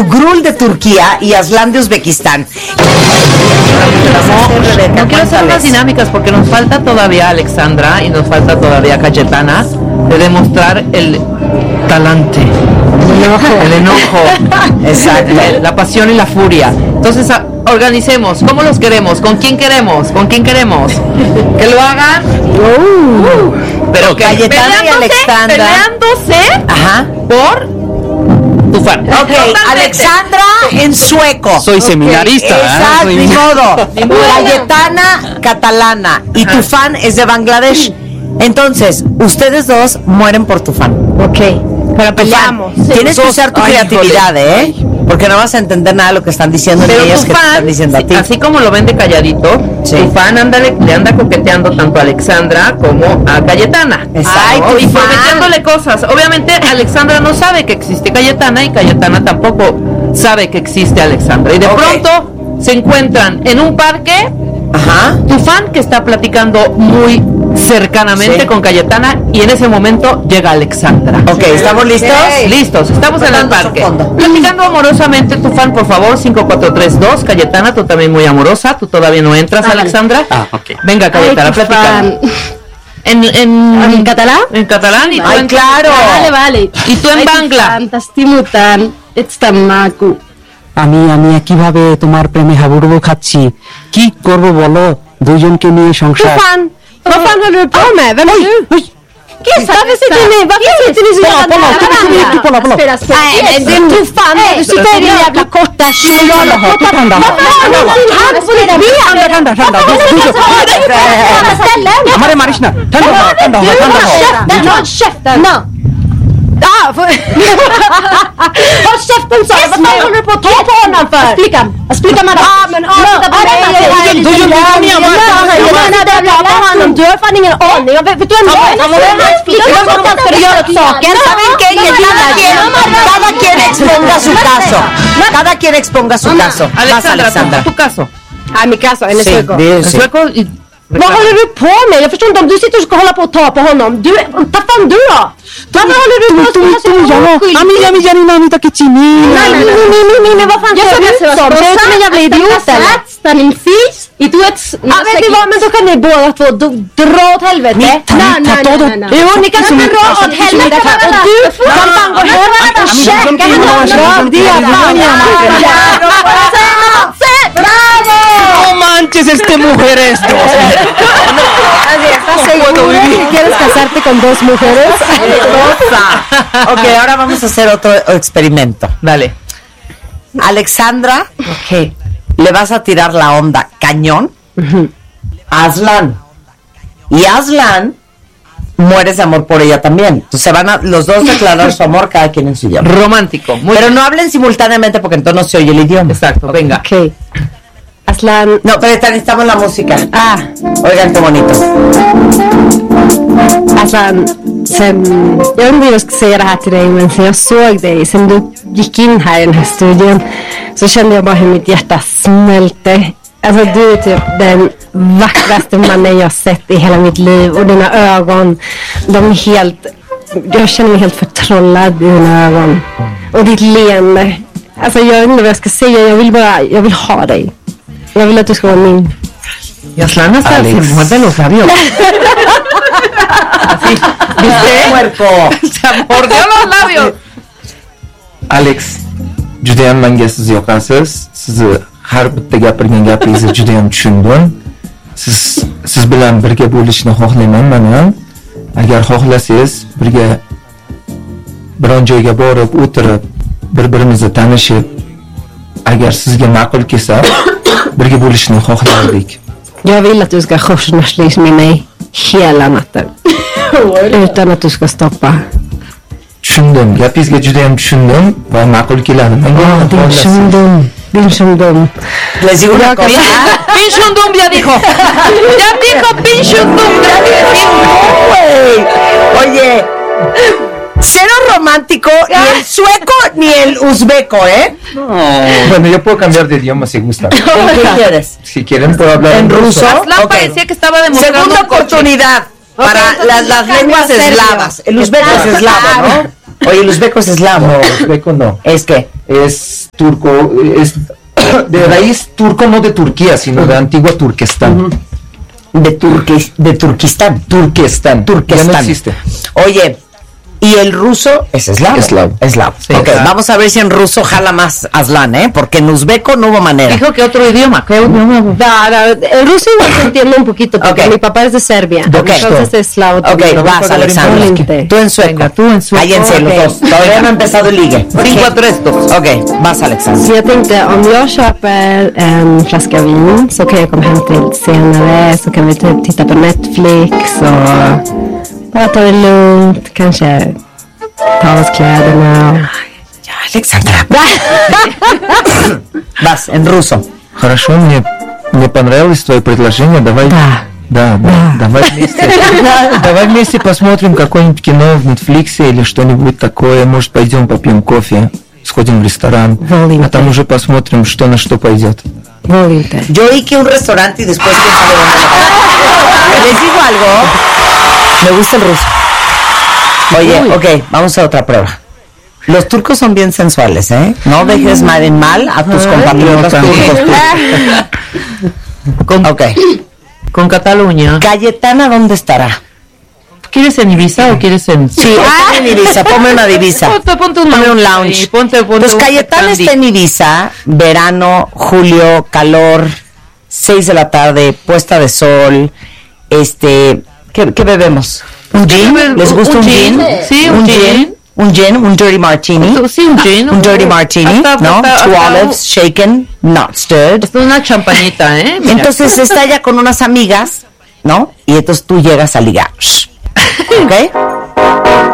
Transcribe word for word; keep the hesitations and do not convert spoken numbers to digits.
Tugrul de Turquía y Aslan de Uzbekistán. No, no quiero hacer unas dinámicas porque nos falta todavía Alexandra y nos falta todavía Cayetana de demostrar el talante, el enojo, el enojo, exacto, la pasión y la furia. Entonces a, organicemos, ¿cómo los queremos? ¿Con quién queremos? ¿Con quién queremos? Que lo hagan. Uh, pero que Cayetana y Alexandra peleándose Ajá. por tu fan. Ok, Alexandra en sueco. Soy okay. seminarista. Exacto, ¿eh? ni modo. Cayetana catalana y tu fan es de Bangladesh. Entonces, ustedes dos mueren por tu fan. Ok, pero peleamos. Sí. Tienes que usar tu Ay, creatividad, joder. ¿eh? Porque no vas a entender nada de lo que están diciendo pero ni ellos que fan, te están diciendo a ti. Así como lo ven de calladito, sí. Tu fan anda, le anda coqueteando tanto a Alexandra como a Cayetana. Exacto. Y prometiéndole cosas. Obviamente Alexandra no sabe que existe Cayetana y Cayetana tampoco sabe que existe Alexandra. Y de okay. pronto se encuentran en un parque. Ajá. Tu fan que está platicando muy cercanamente sí. con Cayetana y en ese momento llega Alexandra. Ok, ¿estamos listos? Okay. Listos, estamos en el parque. Platicando amorosamente, tu fan, por favor, cinco cuatro tres dos. Cayetana, tú también muy amorosa, tú todavía no entras, ah, Alexandra. Ah, ok. Venga, Cayetana, platica. En, en, ¿En catalán? En catalán y tú Ay, en claro. Vale, vale. Y tú en Bangla. Fantastimutan, etstamaku. আমি আমি কিভাবে তোমার প্রেমে হাবুডুবু খাচ্ছি কি করব বলো দুইজনকে নিয়ে সংসার Fan, vad fan håller du på med? Vem är du? Gud, varför sitter ni, varför sitter ni så jävla nära varandra? Spela spel. Nej, du är fan, du sitter i din jävla korta kjol. Varför har du din hand på ditt ben? ঠান্ডা ঠান্ডা ঠান্ডা আমারে মারিস না ঠান্ডা ঠান্ডা ঠান্ডা Håll käften! No! Ah, håll käften så! Vad fan håller du på att ta på honom för? Splickam! Splickam med ah, men avsluta på mig! Jag tar hand om, du har fan ingen aning. Vet du vem jag är? Splickam, vad ska du göra åt saken? Cada quien exponga su caso. Cada quien exponga su caso. Alexandra, tu caso. Ah, mi caso, en el sueco. En sueco y... Vad håller du på med? Jag förstår inte om du sitter och ska hålla på och ta på honom. Du, ta fan du då! Varför håller du på och spela så oskyldig? আমি আমি জানি না আমি তাকে চিনি Nej, nej, nej, nej, nej, nej, men vad fan ser du ut som? Ser du ut som en jävla idiot eller? Stanning fis? I du ett... Ja, vet ni vad, men då kan ni båda två dra åt helvete. Nej, nej, nej, nej. Jo, ni kan inte dra åt helvete. Och du kan fan gå hem och käka honom. Det är ¡Bravo! No manches, este mujer esto. ¿Estás seguro que quieres casarte con dos mujeres? Ok, ahora vamos a hacer otro experimento. Dale. Alexandra, okay. Le vas a tirar la onda cañón a Aslan. Y Aslan mueres de amor por ella también. Entonces se van a los dos declarar su amor cada quien en su idioma. Romántico. Muy pero bien. no hablen simultáneamente porque entonces no se oye el idioma. Exacto, okay. Venga. Ok. Aslan. No, pero necesitamos la música. Ah, oigan qué bonito. Aslan, sen, jag vet inte hur jag ska säga det här till dig, men sen jag såg dig, sen du gick in här i den här studion, så kände jag bara hur mitt hjärta smälte. Alltså du är typ den vackraste mannen jag sett i hela mitt liv, och dina ögon, de är helt, jag känner mig helt förtrollad i dina ögon. Och ditt leende. Alltså jag vet inte vad jag ska säga, jag vill bara, jag vill ha dig. Jag vill att du ska vara min. Y Aslan hasta se muerde los labios. Así, ¿viste? Cuerpo. Se mordió los labios. Alex, judayam menga siz yoqasiz. Sizni har bitta gapirgan gapingizni judayam tushundim. Siz siz bilan birga bo'lishni xohlayman men ham. Agar xohlasangiz birga biron joyga borib o'tirib, bir-birimizni tanishib, agar sizga ma'qul kelsa, birga bo'lishni xohlardik. Jag vill att du ska korsnärslis med mig hela natten. Utan att du ska stoppa. Tushundim. Gapingizga juda ham tushundim va ma'qul keladi. Menga tushundim. Pinchundum. Les digo una cosa. Pinchundum ya dijo. Ya dijo Pinchundum. Oye. Cero romántico, ni el sueco ni el uzbeco, ¿eh? No. Bueno, yo puedo cambiar de idioma si gusta. ¿Qué quieres? Si quieren puedo hablar en, en ruso. Aslan okay. Parecía que estaba demostrando segunda oportunidad. Para Ok, las, las entonces lenguas cambio a serbio. eslavas. El uzbeco Está- es eslavo, ¿no? Oye, el uzbeco es eslavo. No, uzbeco no. ¿Es qué? Es turco, es de raíz turco, no de Turquía, sino de antigua Turquestán. De, Turqui- de Turquistán. Turquestán. Turquestán. Ya no existe. Oye, ¿y el ruso es eslavo? Eslavo. Eslavo. Sí, ok, claro. vamos a ver si en ruso jala más Aslan, ¿eh? Porque en uzbeco no hubo manera. Dijo que otro idioma, ¿qué idioma? No, no, el ruso igual se entiende un poquito, porque Ok. mi papá es de Serbia. Ok. Entonces es eslavo Ok, también. vas, Alexandra. Volinte. Tú en sueco. Venga, tú en sueco. Cállense los Ok. dos. Todavía no ha empezado el ligue. Cinco a tres, dos. Ok, vas, Alexandra. Så jag tänkte, om jag köper en flaska vin så kan jag komma hem till senare, så kan vi typ titta på Netflix och bara ta det lugnt, kanske ta av oss kläderna. Ya, Alexandra. Vas, en ruso. Хорошо, мне, мне понравилось твое предложение. Давай, Да. да, да, давай вместе, давай вместе посмотрим какое-нибудь кино в Netflix или что-нибудь такое. Может, пойдем попьем кофе, сходим в ресторан, Волинте. а там уже посмотрим, что на что пойдет. Volinte. Yo oí que un restaurante y después quién sabe dónde lo va. Les digo algo. Me gusta el ruso. Oye, ok, vamos a otra prueba. Los turcos son bien sensuales, ¿eh? No dejes mal en mal a tus compatriotas turcos. Con, Ok. con Cataluña. Cayetana, ¿dónde estará? ¿Quieres en Ibiza o quieres en...? Sí, está en Ibiza, ponme una divisa. Ponte, ponte un Ponme lounge. un lounge. ahí, Ponte, ponte Pues un Cayetana candy. está en Ibiza, verano, julio, calor, seis de la tarde, puesta de sol, este, ¿qué, qué bebemos? ¿Un gin? ¿Les gusta un, Un gin? gin, sí, un gin. Un gin, un dirty martini. Sí, un gin. Un dirty martini, Hasta- ¿no? hasta- Two hasta- olives, shaken, not stirred. Es una champañita, ¿eh? Mira. Entonces está ella con unas amigas, ¿no? Y entonces tú llegas a ligar. ¿Ok?